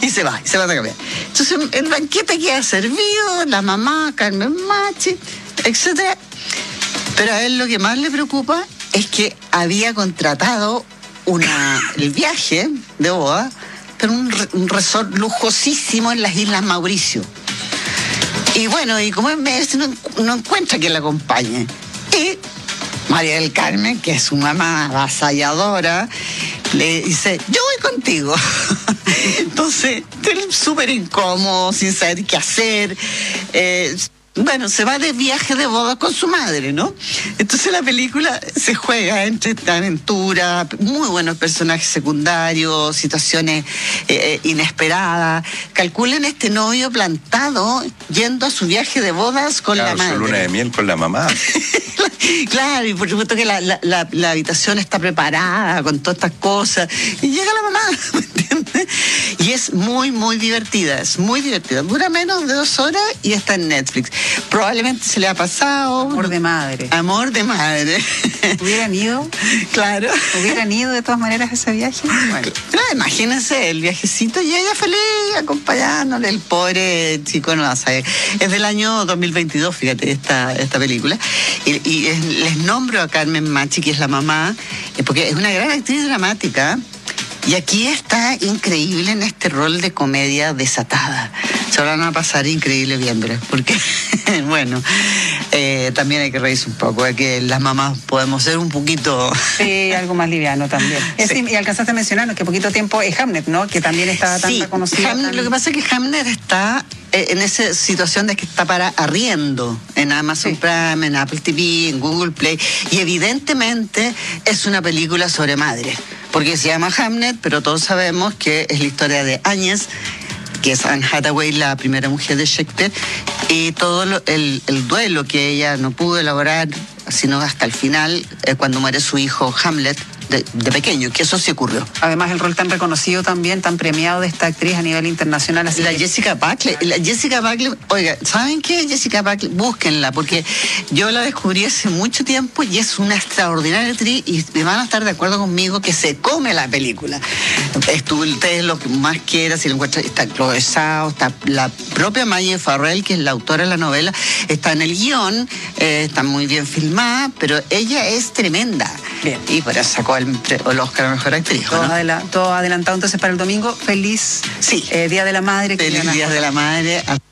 Y se va a cambiar. Entonces el banquete queda servido, la mamá, Carmen Machi, etcétera. Pero a él lo que más le preocupa es que había contratado el viaje de boda, pero un resort lujosísimo en las Islas Mauricio. Y bueno, y como es mes, no encuentra quien la acompañe. Y María del Carmen, que es su mamá avasalladora, le dice, yo voy contigo. Entonces, él súper incómodo, sin saber qué hacer. Bueno, se va de viaje de boda con su madre, ¿no? Entonces la película se juega entre esta aventura, muy buenos personajes secundarios, situaciones inesperadas. Calculen este novio plantado yendo a su viaje de bodas con la madre. Su luna de miel con la mamá. Claro, y por supuesto que la habitación está preparada con todas estas cosas. Y llega la mamá, ¿me entiendes? Y es muy, muy divertida, Dura menos de 2 horas y está en Netflix. Probablemente se le ha pasado. Amor de madre. Amor de madre. ¿Hubieran ido? Claro. ¿Hubieran ido de todas maneras a ese viaje? Bueno. Claro, imagínense el viajecito y ella feliz acompañándole, el pobre chico no la sabe. Es del año 2022, fíjate, esta película. Y les nombro a Carmen Machi, que es la mamá, porque es una gran actriz dramática. Y aquí está increíble en este rol de comedia desatada. Se van a pasar increíble viéndoles, porque, bueno, también hay que reírse un poco, de que las mamás podemos ser un poquito... Sí, algo más liviano también. Sí. Y alcanzaste a mencionar que poquito tiempo es Hamnet, ¿no? Que también estaba tan reconocido. Lo que pasa es que Hamnet está en esa situación de que está para arriendo en Amazon Prime, en Apple TV, en Google Play, y evidentemente es una película sobre madre, porque se llama Hamnet, pero todos sabemos que es la historia de Áñez, que es Anne Hathaway, la primera mujer de Shakespeare, y todo el duelo que ella no pudo elaborar, sino hasta el final, cuando muere su hijo Hamlet, de pequeño, que eso sí ocurrió. Además, el rol tan reconocido también, tan premiado de esta actriz a nivel internacional. Así Jessica Buckley. Oiga, ¿saben qué? Jessica Buckley, búsquenla, porque yo la descubrí hace mucho tiempo y es una extraordinaria actriz y van a estar de acuerdo conmigo que se come la película. Ustedes lo que más quieran, si lo encuentran, está Chloe Zhao, está la propia Maggie Farrell, que es la autora de la novela, está en el guión, está muy bien filmada, pero ella es tremenda. Bien. Y por eso sacó el Oscar a Mejor Actriz. Todo adelantado entonces para el domingo. Feliz Día de la Madre. Feliz Día de la Madre.